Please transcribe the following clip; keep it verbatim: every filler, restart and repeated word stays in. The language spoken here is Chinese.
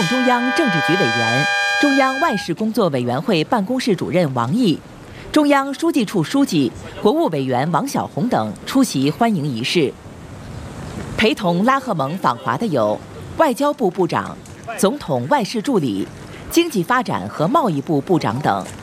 中央政治局委员、中央外事工作委员会办公室主任王毅、中央书记处书记、国务委员王小洪等出席欢迎仪式。陪同拉赫蒙访华的有外交部部长、总统外事助理、经济发展和贸易部部长等。